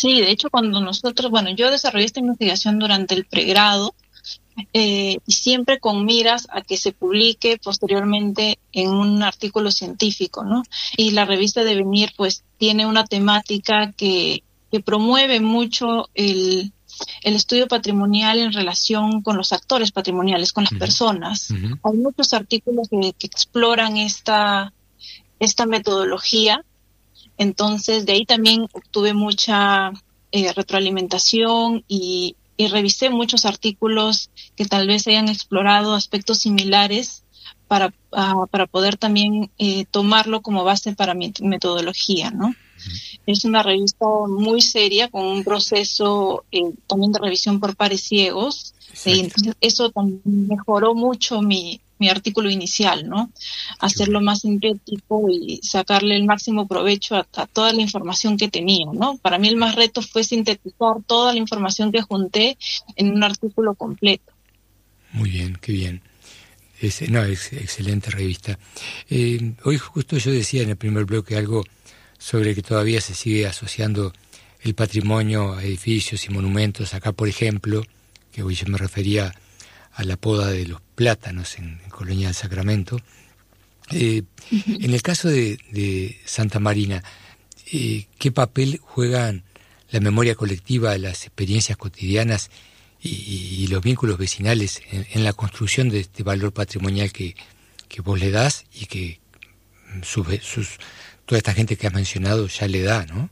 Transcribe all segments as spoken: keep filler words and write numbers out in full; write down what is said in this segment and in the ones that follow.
Sí, de hecho, cuando nosotros, bueno, yo desarrollé esta investigación durante el pregrado, eh, y siempre con miras a que se publique posteriormente en un artículo científico, ¿no? Y la revista Devenir, pues, tiene una temática que, que promueve mucho el, el estudio patrimonial en relación con los actores patrimoniales, con las Uh-huh. personas. Uh-huh. Hay muchos artículos que, que exploran esta, esta metodología. Entonces, de ahí también obtuve mucha eh, retroalimentación y, y revisé muchos artículos que tal vez hayan explorado aspectos similares para, uh, para poder también eh, tomarlo como base para mi metodología, ¿no? Uh-huh. Es una revista muy seria, con un proceso eh, también de revisión por pares ciegos, y entonces eso también mejoró mucho mi mi artículo inicial, ¿no? Hacerlo más sintético y sacarle el máximo provecho a, a toda la información que tenía, ¿no? Para mí el más reto fue sintetizar toda la información que junté en un artículo completo. Muy bien, qué bien. Es, no, es excelente revista. Eh, hoy justo yo decía en el primer bloque algo sobre que todavía se sigue asociando el patrimonio a edificios y monumentos. Acá, por ejemplo, que hoy yo me refería a la poda de los plátanos en, en Colonia del Sacramento. Eh, uh-huh. En el caso de, de Santa Marina, eh, ¿qué papel juegan la memoria colectiva, las experiencias cotidianas y, y los vínculos vecinales en, en la construcción de este valor patrimonial que, que vos le das y que sus, sus, toda esta gente que has mencionado ya le da, ¿no?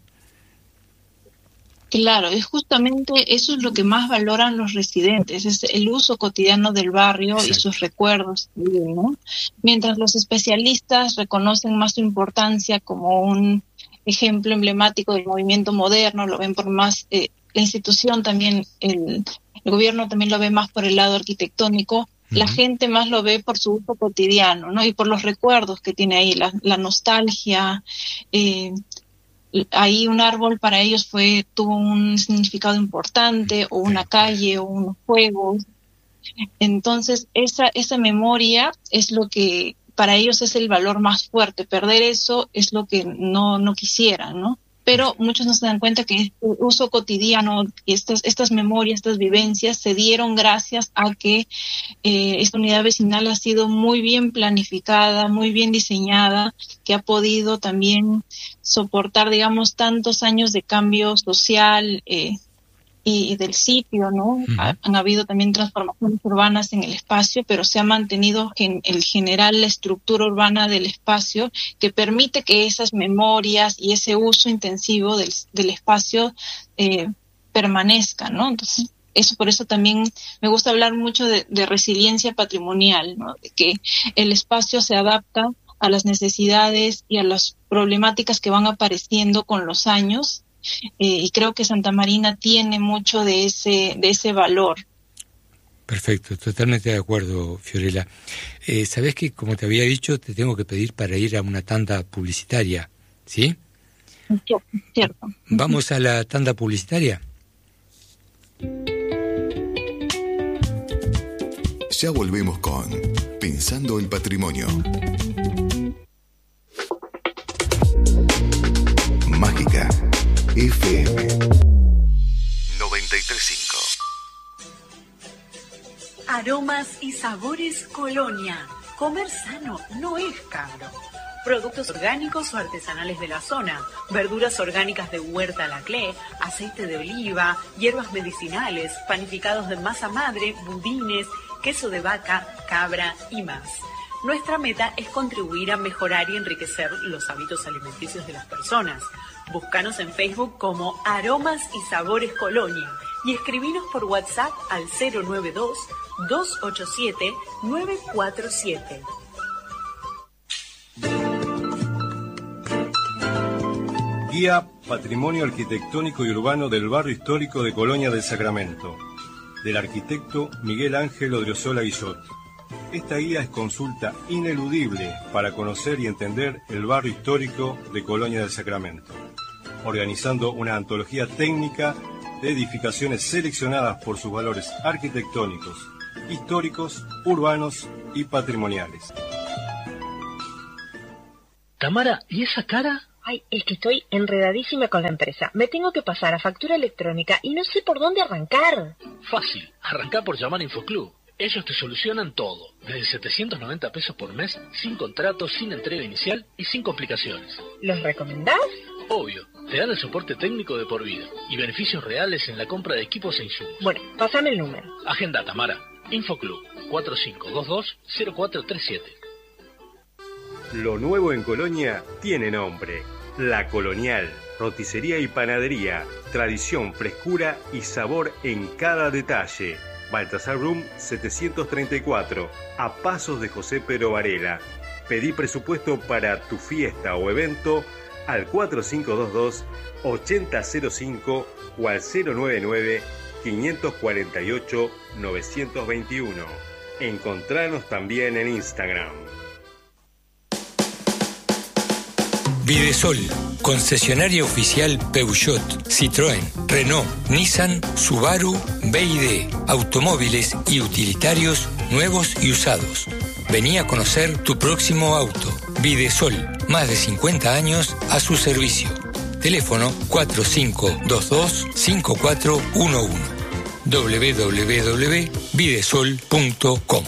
Claro, es justamente eso es lo que más valoran los residentes, es el uso cotidiano del barrio. Exacto. Y sus recuerdos, ¿no? Mientras los especialistas reconocen más su importancia como un ejemplo emblemático del movimiento moderno, lo ven por más, eh, la institución también, el, el gobierno también lo ve más por el lado arquitectónico. Uh-huh. La gente más lo ve por su uso cotidiano, ¿no? Y por los recuerdos que tiene ahí, la, la nostalgia. Eh, ahí un árbol para ellos fue tuvo un significado importante, o una calle, o unos juegos. Entonces esa esa memoria es lo que para ellos es el valor más fuerte. Perder eso es lo que no no quisieran, ¿no? Pero muchos no se dan cuenta que este uso cotidiano y estas estas memorias, estas vivencias se dieron gracias a que eh, esta unidad vecinal ha sido muy bien planificada, muy bien diseñada, que ha podido también soportar, digamos, tantos años de cambio social eh, y, y del sitio, ¿no? Uh-huh. Ha, han habido también transformaciones urbanas en el espacio, pero se ha mantenido en el general la estructura urbana del espacio, que permite que esas memorias y ese uso intensivo del, del espacio eh, permanezcan, ¿no? Entonces, eso por eso también me gusta hablar mucho de, de resiliencia patrimonial, ¿no? De que el espacio se adapta a las necesidades y a las problemáticas que van apareciendo con los años. Eh, y creo que Santa Marina tiene mucho de ese de ese valor. Perfecto, totalmente de acuerdo, Fiorella. Eh, Sabés que, como te había dicho, te tengo que pedir para ir a una tanda publicitaria, ¿sí? Cierto, cierto. ¿Vamos a la tanda publicitaria? Ya volvemos con Pensando el Patrimonio. Mágica F M noventa y tres punto cinco. Aromas y sabores Colonia. Comer sano no es caro. Productos orgánicos o artesanales de la zona, verduras orgánicas de Huerta Laclé, aceite de oliva, hierbas medicinales, panificados de masa madre, budines, queso de vaca, cabra y más. Nuestra meta es contribuir a mejorar y enriquecer los hábitos alimenticios de las personas. Búscanos en Facebook como Aromas y Sabores Colonia y escribinos por WhatsApp al cero nueve dos, dos ocho siete, nueve cuatro siete. Guía Patrimonio Arquitectónico y Urbano del Barrio Histórico de Colonia del Sacramento, del arquitecto Miguel Ángel Odriozola Guillot. Esta guía es consulta ineludible para conocer y entender el barrio histórico de Colonia del Sacramento, organizando una antología técnica de edificaciones seleccionadas por sus valores arquitectónicos, históricos, urbanos y patrimoniales. Tamara, ¿y esa cara? Ay, es que estoy enredadísima con la empresa. Me tengo que pasar a factura electrónica y no sé por dónde arrancar. Fácil, arrancá por llamar a InfoClub. Ellos te solucionan todo, desde setecientos noventa pesos por mes, sin contrato, sin entrega inicial y sin complicaciones. ¿Los recomendás? Obvio, te dan el soporte técnico de por vida y beneficios reales en la compra de equipos e insumos. Bueno, pásame el número. Agenda, Tamara. InfoClub, cuatro cinco dos dos cero cuatro tres siete. Lo nuevo en Colonia tiene nombre. La Colonial, roticería y panadería, tradición, frescura y sabor en cada detalle. Baltasar Room setecientos treinta y cuatro, a pasos de José Pero Varela. Pedí presupuesto para tu fiesta o evento al cuatro cinco dos dos ocho cero cero cinco o al cero nueve nueve cinco cuatro ocho nueve dos uno. Encontranos también en Instagram. Videsol, concesionaria oficial Peugeot, Citroën, Renault, Nissan, Subaru, B y D, automóviles y utilitarios nuevos y usados. Vení a conocer tu próximo auto. Videsol, más de cincuenta años a su servicio. Teléfono cuatro cinco dos dos cinco cuatro uno uno. doble u doble u doble u punto videsol punto com.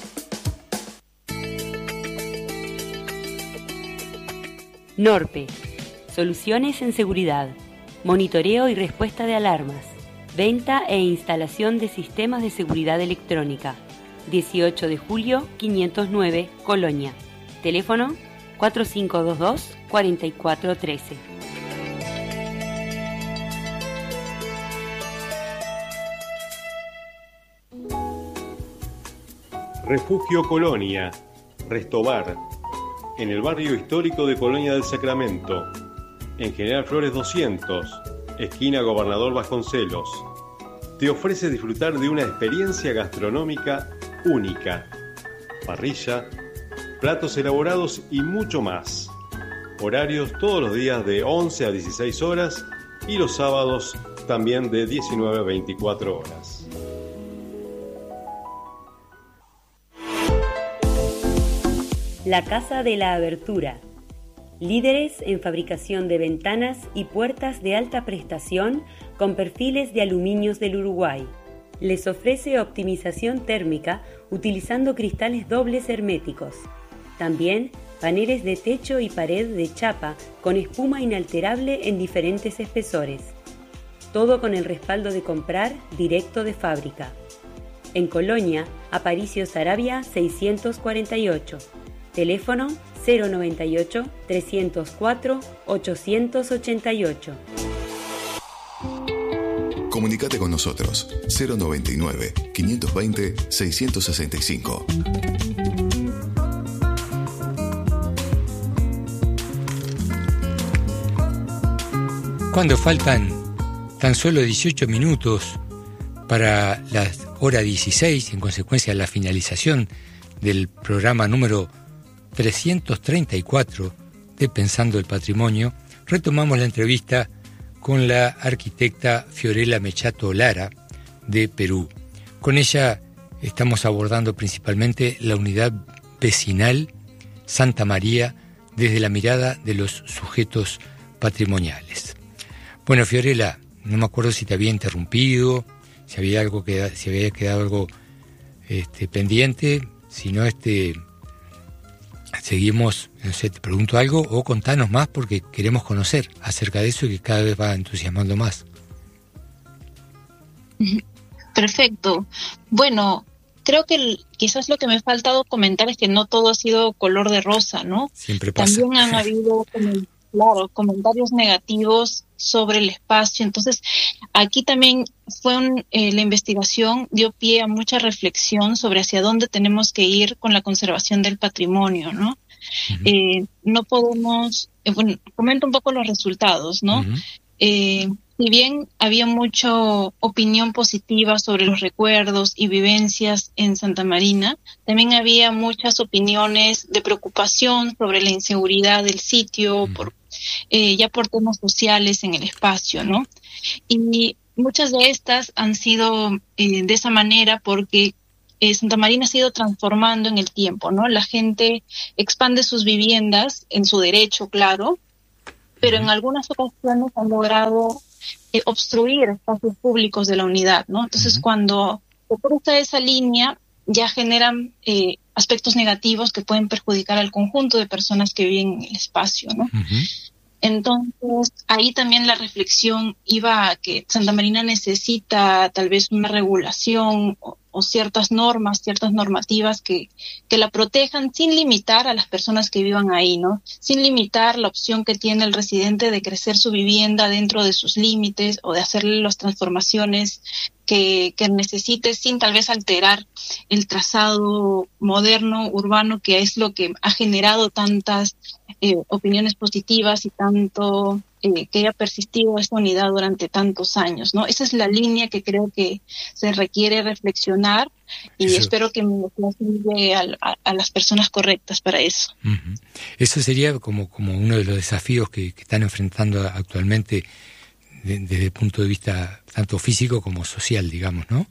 Norpe, soluciones en seguridad, monitoreo y respuesta de alarmas, venta e instalación de sistemas de seguridad electrónica. dieciocho de julio, quinientos nueve, Colonia. Teléfono cuatro cinco dos dos cuatro cuatro uno tres. Refugio Colonia, Restobar, en el barrio histórico de Colonia del Sacramento, en General Flores doscientos, esquina Gobernador Vasconcelos. Te ofrece disfrutar de una experiencia gastronómica única. Parrilla, platos elaborados y mucho más. Horarios todos los días de once a dieciséis horas y los sábados también de diecinueve a veinticuatro horas. La Casa de la Abertura. Líderes en fabricación de ventanas y puertas de alta prestación con perfiles de aluminios del Uruguay. Les ofrece optimización térmica utilizando cristales dobles herméticos. También paneles de techo y pared de chapa con espuma inalterable en diferentes espesores. Todo con el respaldo de comprar directo de fábrica. En Colonia, Aparicio Saravia seiscientos cuarenta y ocho. Teléfono cero noventa y ocho, trescientos cuatro, ochocientos ochenta y ocho. Comunicate con nosotros cero noventa y nueve, quinientos veinte, seiscientos sesenta y cinco. Cuando faltan tan solo dieciocho minutos para la hora dieciséis, en consecuencia de la finalización del programa número trescientos treinta y cuatro de Pensando el Patrimonio, retomamos la entrevista con la arquitecta Fiorella Mechato Lara, de Perú. Con ella estamos abordando principalmente la unidad vecinal Santa María desde la mirada de los sujetos patrimoniales. Bueno, Fiorella, no me acuerdo si te había interrumpido, si había algo que si había quedado algo este, pendiente, si no, este seguimos, no sé, te pregunto algo o contanos más porque queremos conocer acerca de eso y que cada vez va entusiasmando más. Perfecto. Bueno, creo que el, quizás lo que me ha faltado comentar es que no todo ha sido color de rosa, ¿no? Siempre pasa. También han habido, claro, comentarios negativos sobre el espacio. Entonces, aquí también fue un, eh, la investigación dio pie a mucha reflexión sobre hacia dónde tenemos que ir con la conservación del patrimonio, ¿no? Uh-huh. Eh, no podemos, eh, bueno, comento un poco los resultados, ¿no? Uh-huh. Eh, si bien había mucha opinión positiva sobre los recuerdos y vivencias en Santa Marina, también había muchas opiniones de preocupación sobre la inseguridad del sitio, uh-huh. por, eh, ya por temas sociales en el espacio, ¿no? Y muchas de estas han sido eh, de esa manera porque eh, Santa Marina se ha ido transformando en el tiempo, ¿no? La gente expande sus viviendas en su derecho, claro, pero en algunas ocasiones han logrado eh, obstruir espacios públicos de la unidad, ¿no? Entonces, uh-huh. cuando se cruza esa línea, ya generan eh, aspectos negativos que pueden perjudicar al conjunto de personas que viven en el espacio, ¿no? Uh-huh. Entonces, ahí también la reflexión iba a que Santa Marina necesita tal vez una regulación o, o ciertas normas, ciertas normativas que, que la protejan sin limitar a las personas que vivan ahí, ¿no? Sin limitar la opción que tiene el residente de crecer su vivienda dentro de sus límites o de hacerle las transformaciones que, que necesite sin tal vez alterar el trazado moderno, urbano, que es lo que ha generado tantas eh, opiniones positivas y tanto eh, que haya persistido esta unidad durante tantos años, ¿no? Esa es la línea que creo que se requiere reflexionar y eso. Espero que mi clase llegue a, a, a las personas correctas para eso. Uh-huh. Eso sería como, como uno de los desafíos que, que están enfrentando actualmente de, desde el punto de vista tanto físico como social, digamos, ¿no?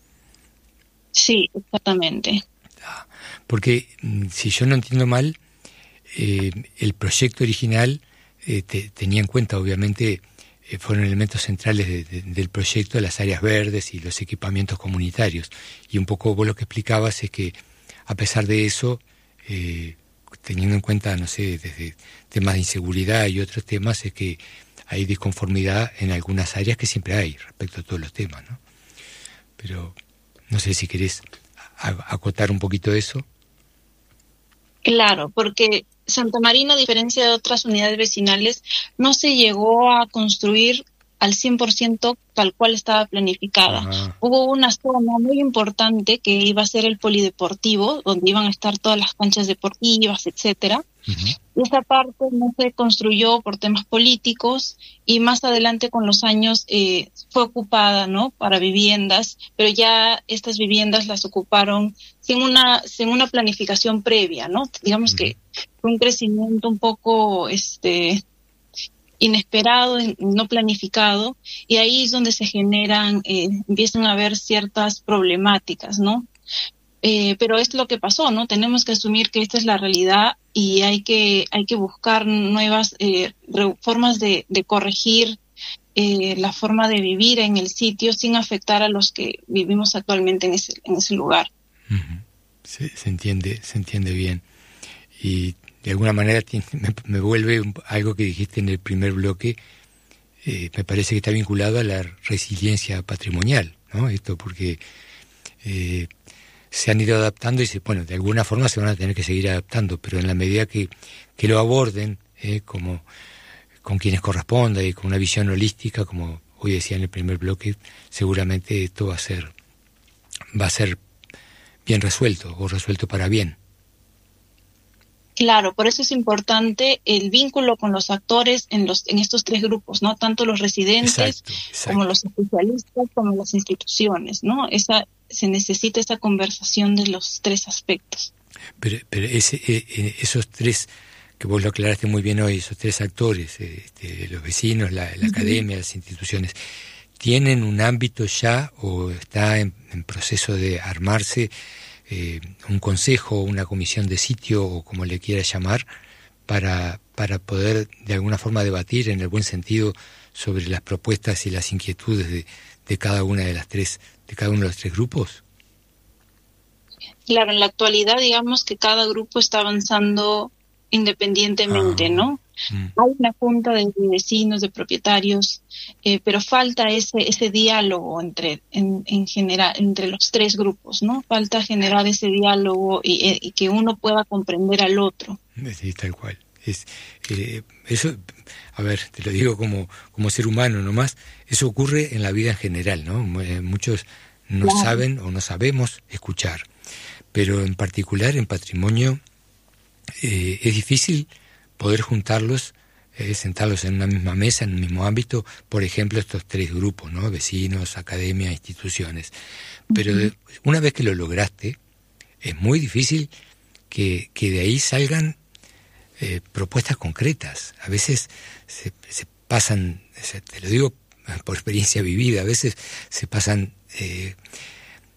Sí, exactamente. Porque si yo no entiendo mal, eh, el proyecto original eh, te, tenía en cuenta, obviamente, eh, fueron elementos centrales de, de, del proyecto, las áreas verdes y los equipamientos comunitarios. Y un poco vos lo que explicabas es que, a pesar de eso, eh, teniendo en cuenta, no sé, desde temas de inseguridad y otros temas, es que hay disconformidad en algunas áreas que siempre hay respecto a todos los temas, ¿no? Pero no sé si querés acotar un poquito eso. Claro, porque Santa Marina, a diferencia de otras unidades vecinales, no se llegó a construir al cien por ciento tal cual estaba planificada. Ah. Hubo una zona muy importante que iba a ser el polideportivo, donde iban a estar todas las canchas deportivas, etcétera. Uh-huh. Esa parte no se construyó por temas políticos y más adelante con los años eh, fue ocupada, ¿no? Para viviendas, pero ya estas viviendas las ocuparon sin una sin una planificación previa, ¿no? Digamos uh-huh. que fue un crecimiento un poco este inesperado, no planificado, y ahí es donde se generan, eh, empiezan a haber ciertas problemáticas, ¿no? Eh, pero es lo que pasó, ¿no? Tenemos que asumir que esta es la realidad y hay que hay que buscar nuevas eh, re- formas de, de corregir eh, la forma de vivir en el sitio sin afectar a los que vivimos actualmente en ese en ese lugar. Uh-huh. Se, se entiende, se entiende bien. Y de alguna manera me, me vuelve algo que dijiste en el primer bloque, eh, me parece que está vinculado a la resiliencia patrimonial, ¿no? Esto porque eh, se han ido adaptando y se, bueno, de alguna forma se van a tener que seguir adaptando, pero en la medida que, que lo aborden eh, como con quienes corresponda y con una visión holística, como hoy decía en el primer bloque, seguramente esto va a ser va a ser bien resuelto o resuelto para bien. Claro, por eso es importante el vínculo con los actores en los en estos tres grupos, ¿no? Tanto los residentes exacto, exacto. como los especialistas, como las instituciones, ¿no? Esa se necesita esa conversación de los tres aspectos. Pero, pero ese, eh, esos tres, que vos lo aclaraste muy bien hoy, esos tres actores, este, los vecinos, la, la uh-huh. academia, las instituciones, ¿tienen un ámbito ya o está en, en proceso de armarse eh, un consejo, una comisión de sitio o como le quiera llamar, para, para poder de alguna forma debatir en el buen sentido sobre las propuestas y las inquietudes de, de cada una de las tres, de cada uno de los tres grupos? Claro, en la actualidad digamos que cada grupo está avanzando independientemente, ah, ¿no? Mm. Hay una junta de vecinos, de propietarios, eh, pero falta ese ese diálogo entre en, en general entre los tres grupos, ¿no? Falta generar ese diálogo y, y que uno pueda comprender al otro. Sí, tal cual. Es eh, eso, a ver, te lo digo como como ser humano nomás. Eso ocurre en la vida en general, ¿no? Muchos no claro. saben o no sabemos escuchar, pero en particular en patrimonio eh, es difícil poder juntarlos, eh, sentarlos en una misma mesa, en un mismo ámbito, por ejemplo, estos tres grupos, ¿no? Vecinos, academia, instituciones. Pero de, una vez que lo lograste, es muy difícil que, que de ahí salgan eh, propuestas concretas. A veces se, se pasan, se, te lo digo por experiencia vivida, a veces se pasan eh,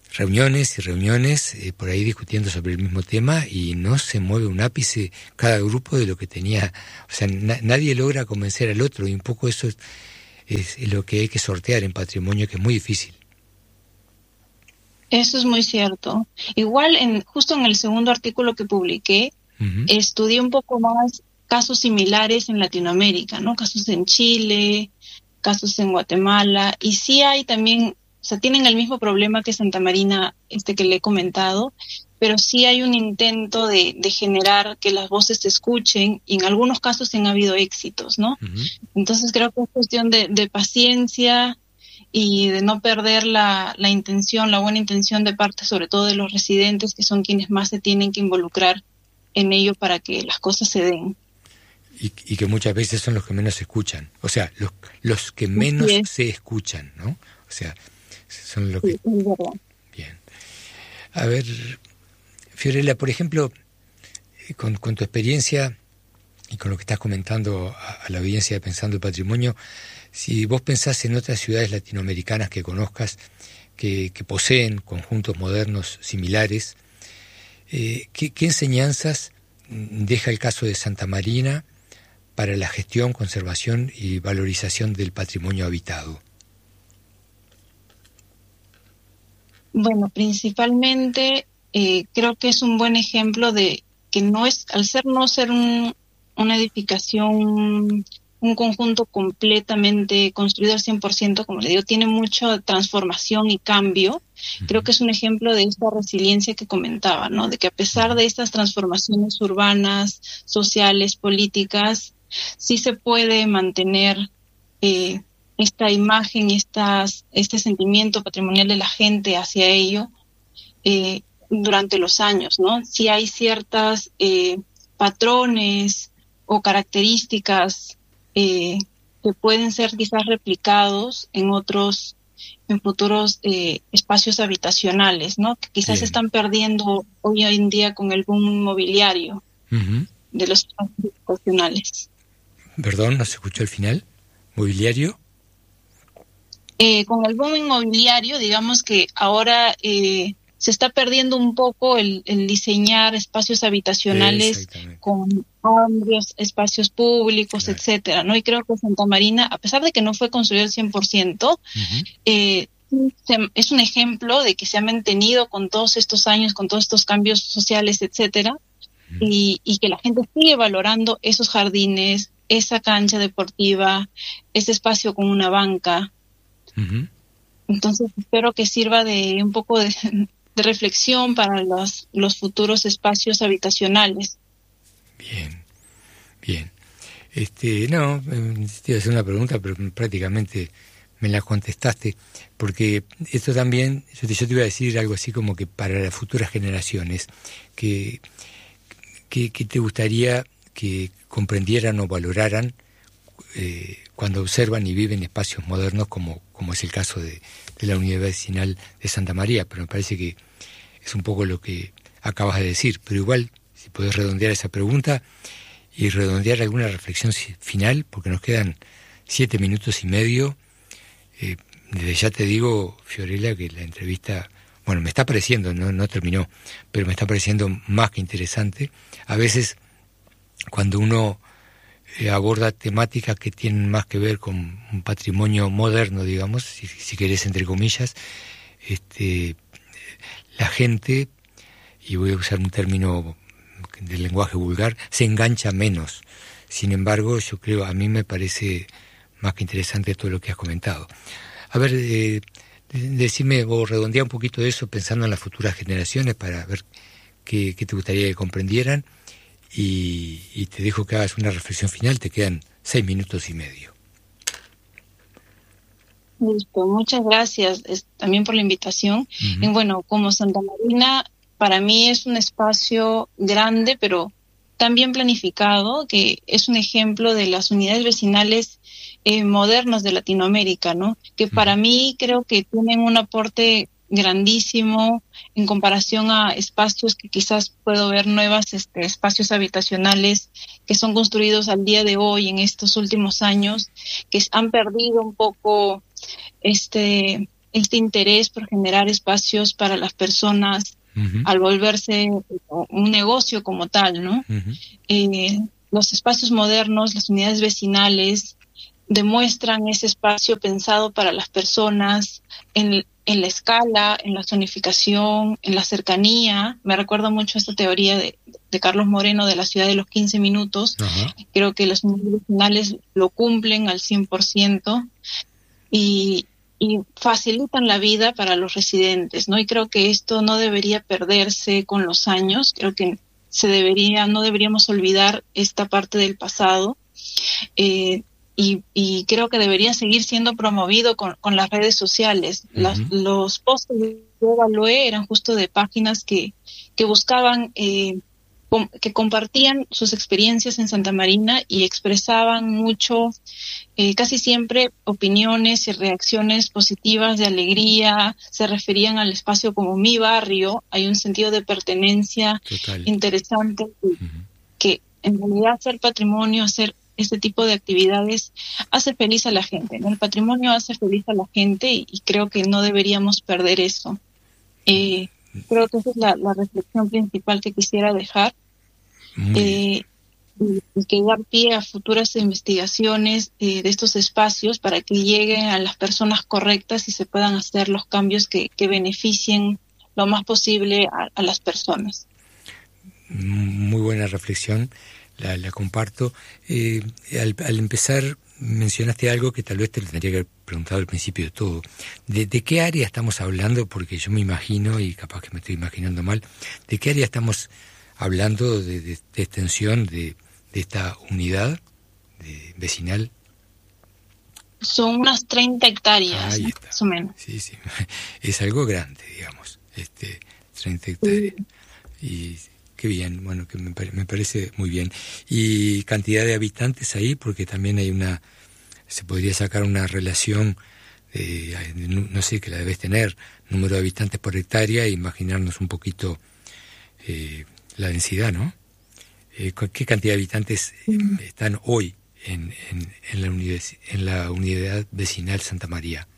reuniones y reuniones eh, por ahí discutiendo sobre el mismo tema y no se mueve un ápice cada grupo de lo que tenía. O sea, na- nadie logra convencer al otro y un poco eso es, es lo que hay que sortear en patrimonio, que es muy difícil. Eso es muy cierto. Igual, en, justo en el segundo artículo que publiqué, uh-huh. estudié un poco más casos similares en Latinoamérica, ¿no? Casos en Chile, casos en Guatemala, y sí hay también, o sea, tienen el mismo problema que Santa Marina, este que le he comentado, pero sí hay un intento de, de generar que las voces se escuchen, y en algunos casos sí han habido éxitos, ¿no? Uh-huh. Entonces creo que es cuestión de, de paciencia y de no perder la, la intención, la buena intención de parte, sobre todo de los residentes, que son quienes más se tienen que involucrar en ello para que las cosas se den. Y, y que muchas veces son los que menos se escuchan, o sea, los, los que menos sí se escuchan, ¿no? O sea, son los que... Sí, es verdad. Bien. A ver, Fiorella, por ejemplo, con, con tu experiencia y con lo que estás comentando a, a la audiencia de Pensando el Patrimonio, si vos pensás en otras ciudades latinoamericanas que conozcas, que, que poseen conjuntos modernos similares, eh, ¿qué, qué enseñanzas deja el caso de Santa Marina para la gestión, conservación y valorización del patrimonio habitado? Bueno, principalmente eh, creo que es un buen ejemplo de que no es, al ser no ser un, una edificación, un conjunto completamente construido al cien por ciento, como le digo, tiene mucha transformación y cambio. Uh-huh. Creo que es un ejemplo de esta resiliencia que comentaba, ¿no? De que a pesar de estas transformaciones urbanas, sociales, políticas, sí se puede mantener eh, esta imagen, estas, este sentimiento patrimonial de la gente hacia ello eh, durante los años, ¿no? Sí hay ciertas eh, patrones o características eh, que pueden ser quizás replicados en otros, en futuros eh, espacios habitacionales, ¿no? Que quizás se están perdiendo hoy en día con el boom inmobiliario uh-huh. de los espacios habitacionales. Perdón, ¿no se escuchó el final? ¿Mobiliario? Eh, con el boom inmobiliario, digamos que ahora eh, se está perdiendo un poco el, el diseñar espacios habitacionales con amplios espacios públicos, claro. etcétera, ¿no? Y creo que Santa Marina, a pesar de que no fue construido al cien por ciento, uh-huh. eh, es un ejemplo de que se ha mantenido con todos estos años, con todos estos cambios sociales, etcétera, uh-huh. y, y que la gente sigue valorando esos jardines, esa cancha deportiva, ese espacio con una banca. Uh-huh. Entonces espero que sirva de un poco de, de reflexión para los, los futuros espacios habitacionales. Bien, bien. Este, no, te iba a hacer una pregunta, pero prácticamente me la contestaste, porque esto también, yo te, yo te iba a decir algo así como que para las futuras generaciones, que, que, que te gustaría que comprendieran o valoraran eh, cuando observan y viven espacios modernos como, como es el caso de, de la unidad vecinal de Santa María, pero me parece que es un poco lo que acabas de decir, pero igual si podés redondear esa pregunta y redondear alguna reflexión final, porque nos quedan siete minutos y medio. Eh, desde ya te digo, Fiorella, que la entrevista, bueno, me está pareciendo, no, no terminó, pero me está pareciendo más que interesante. A veces cuando uno eh, aborda temáticas que tienen más que ver con un patrimonio moderno, digamos, si, si querés entre comillas, este, la gente, y voy a usar un término del lenguaje vulgar, se engancha menos. Sin embargo, yo creo, a mí me parece más que interesante todo lo que has comentado. A ver, eh, decime o redondea un poquito de eso pensando en las futuras generaciones para ver qué, qué te gustaría que comprendieran. Y, y te dejo que hagas una reflexión final, te quedan seis minutos y medio. Listo, muchas gracias es, también por la invitación. Uh-huh. Y bueno, como Santa Marina, para mí es un espacio grande, pero también planificado, que es un ejemplo de las unidades vecinales eh, modernas de Latinoamérica, ¿no? Que uh-huh. para mí creo que tienen un aporte grandísimo en comparación a espacios que quizás puedo ver nuevas este, espacios habitacionales que son construidos al día de hoy en estos últimos años, que han perdido un poco este este interés por generar espacios para las personas uh-huh. al volverse un negocio como tal, ¿no? Uh-huh. Eh, los espacios modernos, las unidades vecinales, demuestran ese espacio pensado para las personas en, en la escala, en la zonificación, en la cercanía. Me recuerda mucho esta teoría de, de Carlos Moreno de la ciudad de los quince minutos. Uh-huh. Creo que las unidades vecinales lo cumplen al cien por ciento y, y facilitan la vida para los residentes, ¿no? Y creo que esto no debería perderse con los años. Creo que se debería, no deberíamos olvidar esta parte del pasado. Eh, Y, y creo que debería seguir siendo promovido con, con las redes sociales. Uh-huh. Las, los posts que yo evalué eran justo de páginas que, que buscaban, eh, com, que compartían sus experiencias en Santa Marina y expresaban mucho, eh, casi siempre, opiniones y reacciones positivas de alegría. Se referían al espacio como mi barrio. Hay un sentido de pertenencia Total. interesante que, uh-huh. que en realidad hacer patrimonio, hacer este tipo de actividades hace feliz a la gente, ¿no? El patrimonio hace feliz a la gente y, y creo que no deberíamos perder eso. Eh, creo que esa es la, la reflexión principal que quisiera dejar. Eh, y, y que dar pie a futuras investigaciones eh, de estos espacios para que lleguen a las personas correctas y se puedan hacer los cambios que, que beneficien lo más posible a, a las personas. Muy buena reflexión. La, la comparto. Eh, al, al empezar mencionaste algo que tal vez te lo tendría que haber preguntado al principio de todo. ¿De, de qué área estamos hablando? Porque yo me imagino, y capaz que me estoy imaginando mal, ¿de qué área estamos hablando de, de, de extensión de, de esta unidad de vecinal? Son unas treinta hectáreas, ahí está. Más o menos. Sí, sí. Es algo grande, digamos. Este, treinta hectáreas. Sí. Y qué bien, bueno, que me, me parece muy bien. ¿Y cantidad de habitantes ahí? Porque también hay una, se podría sacar una relación, de, no sé, que la debes tener, número de habitantes por hectárea, e imaginarnos un poquito eh, la densidad, ¿no? Eh, ¿Qué cantidad de habitantes mm. están hoy en, en, en, la unidad, en la unidad vecinal Santa María?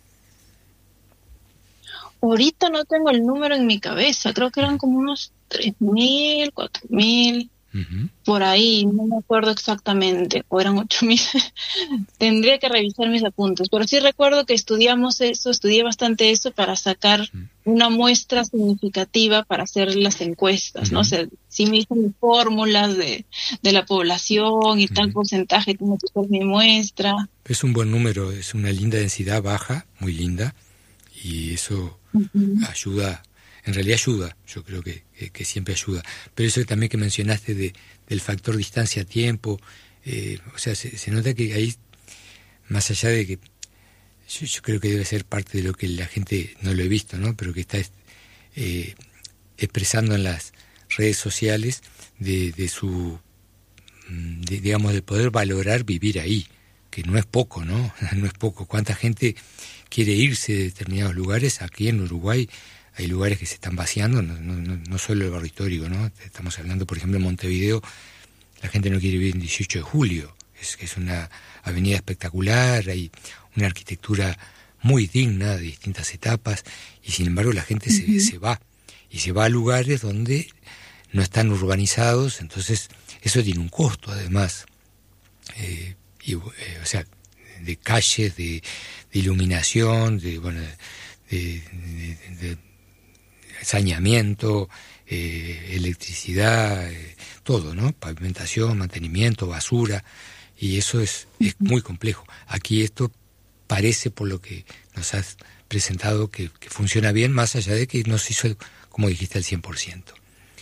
Ahorita no tengo el número en mi cabeza, creo que eran como unos tres mil, cuatro mil, uh-huh. por ahí, no me acuerdo exactamente, o eran ocho mil. Tendría que revisar mis apuntes, pero sí recuerdo que estudiamos eso, estudié bastante eso para sacar uh-huh. una muestra significativa para hacer las encuestas, uh-huh. ¿no? O sea, sí me hice mis fórmulas de, de la población y uh-huh. tal porcentaje tiene que ser mi muestra. Es un buen número, es una linda densidad baja, muy linda, y eso uh-huh. ayuda, en realidad ayuda, yo creo que, que, que siempre ayuda. Pero eso también que mencionaste de, del factor distancia-tiempo, eh, o sea, se, se nota que ahí, más allá de que, yo, yo creo que debe ser parte de lo que la gente, no lo he visto, ¿no? Pero que está eh, expresando en las redes sociales de, de su, de, digamos, de poder valorar vivir ahí, que no es poco, ¿no? No es poco. ¿Cuánta gente quiere irse de determinados lugares? Aquí en Uruguay hay lugares que se están vaciando, no, no, no solo el barrio histórico, ¿no? Estamos hablando, por ejemplo, en Montevideo, la gente no quiere vivir en dieciocho de julio, es, es una avenida espectacular, hay una arquitectura muy digna de distintas etapas, y sin embargo la gente uh-huh. se, se va, y se va a lugares donde no están urbanizados, entonces eso tiene un costo además, eh, y, eh, o sea, de calles, de, de iluminación, de, bueno, de, de, de, de saneamiento, eh, electricidad, eh, todo, ¿no? Pavimentación, mantenimiento, basura, y eso es, es muy complejo. Aquí esto parece, por lo que nos has presentado, que, que funciona bien, más allá de que no se hizo, como dijiste, al cien por ciento.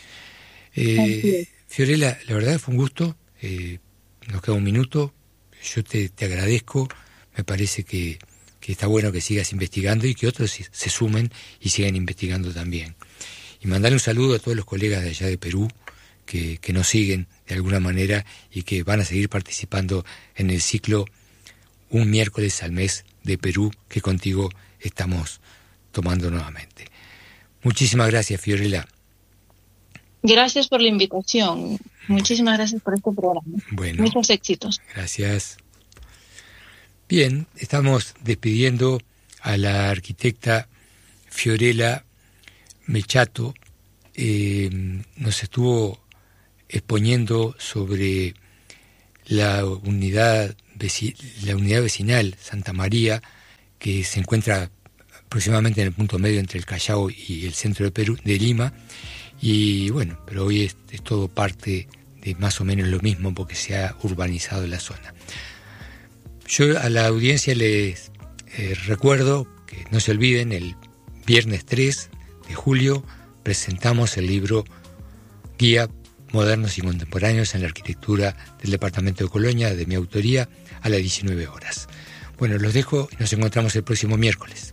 Eh, Fiorella, la verdad fue un gusto, eh, nos queda un minuto, yo te, te agradezco, me parece que, que está bueno que sigas investigando y que otros se, se sumen y sigan investigando también. Y mandarle un saludo a todos los colegas de allá de Perú que, que nos siguen de alguna manera y que van a seguir participando en el ciclo Un miércoles al mes de Perú que contigo estamos tomando nuevamente. Muchísimas gracias, Fiorella. Gracias por la invitación. Muchísimas gracias por este programa. Bueno, muchos éxitos. Gracias. Bien, estamos despidiendo a la arquitecta Fiorella Mechato, eh, nos estuvo exponiendo sobre la unidad, la unidad vecinal Santa María, que se encuentra aproximadamente en el punto medio entre el Callao y el centro de Perú, de Lima, y bueno, pero hoy es, es todo parte de más o menos lo mismo porque se ha urbanizado la zona. Yo a la audiencia les eh, recuerdo que no se olviden, el viernes tres de julio presentamos el libro Guía Modernos y Contemporáneos en la Arquitectura del Departamento de Colonia, de mi autoría, a las diecinueve horas. Bueno, los dejo y nos encontramos el próximo miércoles.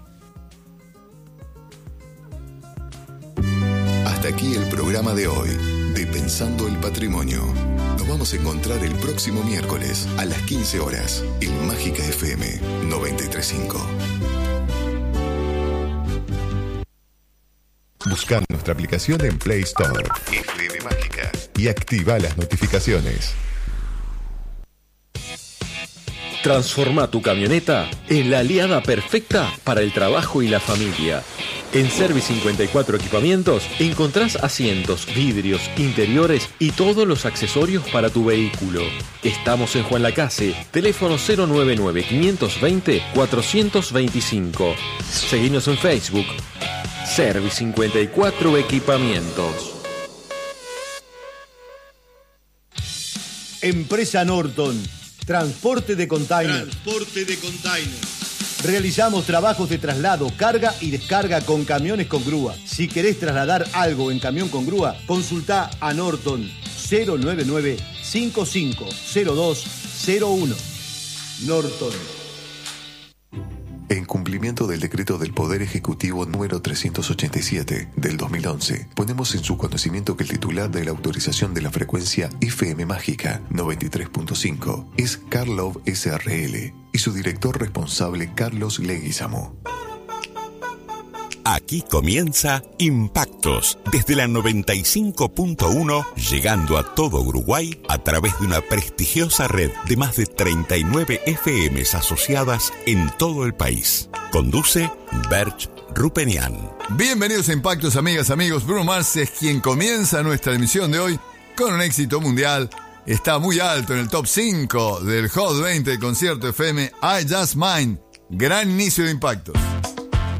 Hasta aquí el programa de hoy de Pensando el Patrimonio. Nos vamos a encontrar el próximo miércoles a las quince horas en Mágica F M noventa y tres punto cinco. Busca nuestra aplicación en Play Store, F M Mágica, y activa las notificaciones. Transforma tu camioneta en la aliada perfecta para el trabajo y la familia. En Service cincuenta y cuatro Equipamientos encontrás asientos, vidrios, interiores y todos los accesorios para tu vehículo. Estamos en Juan Lacase, teléfono cero nueve nueve, cinco dos cero, cuatro dos cinco. Seguinos en Facebook. Service cincuenta y cuatro Equipamientos. Empresa Norton, transporte de containers. Transporte de containers. Realizamos trabajos de traslado, carga y descarga con camiones con grúa. Si querés trasladar algo en camión con grúa, consultá a Norton cero nueve nueve, cinco cinco cero dos cero uno. Norton. En cumplimiento del decreto del Poder Ejecutivo número trescientos ochenta y siete del dos mil once, ponemos en su conocimiento que el titular de la autorización de la frecuencia F M Mágica noventa y tres punto cinco es Karlov S R L y su director responsable Carlos Leguizamo. Aquí comienza Impactos, desde la noventa y cinco punto uno, llegando a todo Uruguay a través de una prestigiosa red de más de treinta y nueve F Ms asociadas en todo el país. Conduce Berch Rupenian. Bienvenidos a Impactos, amigas, amigos. Bruno Mars es quien comienza nuestra emisión de hoy con un éxito mundial. Está muy alto en el top cinco del Hot veinte de Concierto F M, I Just Mine. Gran inicio de Impactos.